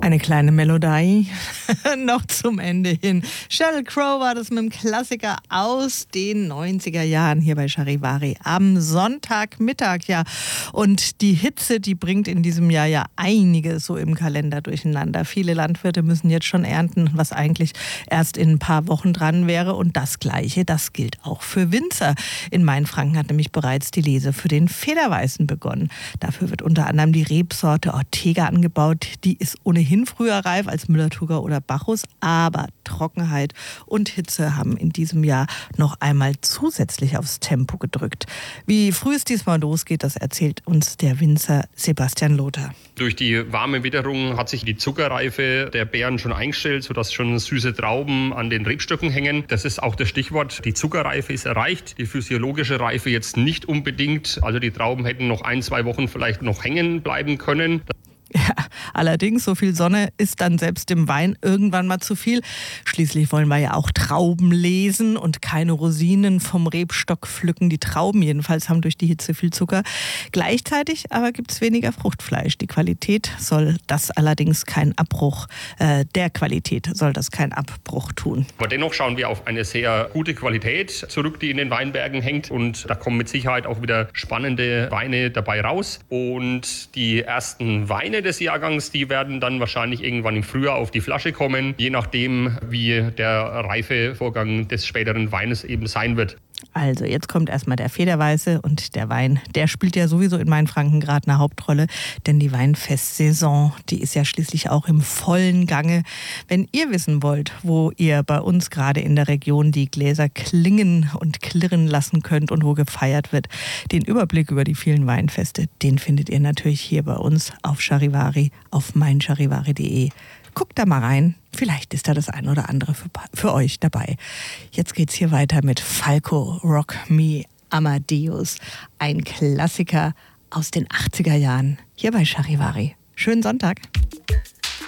Eine kleine Melodie noch zum Ende hin. Sheryl Crow war das mit dem Klassiker aus den 90er Jahren hier bei Charivari am Sonntagmittag. Ja, und die Hitze, die bringt in diesem Jahr ja einiges so im Kalender durcheinander. Viele Landwirte müssen jetzt schon ernten, was eigentlich erst in ein paar Wochen dran wäre. Und das Gleiche, das gilt auch für Winzer. In Mainfranken hat nämlich bereits die Lese für den Federweißen begonnen. Dafür wird unter anderem die Rebsorte Ortega angebaut. Die ist ohnehin früher reif als Müller-Thurgau oder Bacchus, aber Trockenheit und Hitze haben in diesem Jahr noch einmal zusätzlich aufs Tempo gedrückt. Wie früh es diesmal losgeht, das erzählt uns der Winzer Sebastian Lothar. Durch die warme Witterung hat sich die Zuckerreife der Beeren schon eingestellt, sodass schon süße Trauben an den Rebstöcken hängen. Das ist auch das Stichwort. Die Zuckerreife ist erreicht, die physiologische Reife jetzt nicht unbedingt. Also die Trauben hätten noch 1-2 Wochen vielleicht noch hängen bleiben können. Ja, allerdings, so viel Sonne ist dann selbst dem Wein irgendwann mal zu viel. Schließlich wollen wir ja auch Trauben lesen und keine Rosinen vom Rebstock pflücken. Die Trauben jedenfalls haben durch die Hitze viel Zucker. Gleichzeitig aber gibt es weniger Fruchtfleisch. Die Qualität soll das allerdings keinen Abbruch, der Qualität soll das keinen Abbruch tun. Aber dennoch schauen wir auf eine sehr gute Qualität zurück, die in den Weinbergen hängt. Und da kommen mit Sicherheit auch wieder spannende Weine dabei raus. Und die ersten Weine des Jahrgangs, die werden dann wahrscheinlich irgendwann im Frühjahr auf die Flasche kommen, je nachdem, wie der Reifevorgang des späteren Weines eben sein wird. Also jetzt kommt erstmal der Federweiße und der Wein, der spielt ja sowieso in Mainfranken gerade eine Hauptrolle, denn die Weinfestsaison, die ist ja schließlich auch im vollen Gange. Wenn ihr wissen wollt, wo ihr bei uns gerade in der Region die Gläser klingen und klirren lassen könnt und wo gefeiert wird, den Überblick über die vielen Weinfeste, den findet ihr natürlich hier bei uns auf Charivari, auf meincharivari.de. Guckt da mal rein, vielleicht ist da das ein oder andere für euch dabei. Jetzt geht's hier weiter mit Falco, Rock Me Amadeus, ein Klassiker aus den 80er Jahren, hier bei Charivari. Schönen Sonntag.